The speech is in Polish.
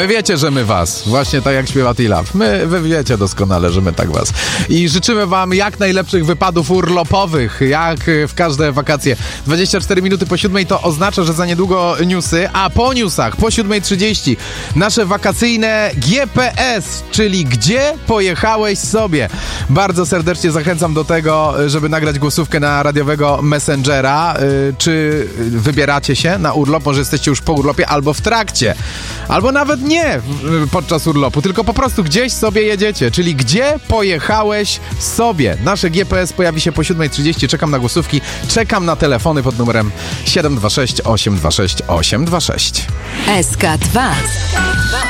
Wy wiecie, że my was. Właśnie tak jak śpiewa T-Love. Wy wiecie doskonale, że my tak was. I życzymy wam jak najlepszych wypadów urlopowych, jak w każde wakacje. 24 minuty po 7 to oznacza, że za niedługo newsy, a po newsach, po 7:30 nasze wakacyjne GPS, czyli gdzie pojechałeś sobie. Bardzo serdecznie zachęcam do tego, żeby nagrać głosówkę na radiowego Messengera. Czy wybieracie się na urlop? Może jesteście już po urlopie albo w trakcie. Albo nawet nie podczas urlopu, tylko po prostu gdzieś sobie jedziecie. Czyli gdzie pojechałeś sobie. Nasze GPS pojawi się po 7:30. Czekam na głosówki. Czekam na telefony pod numerem 726 826 826. SK2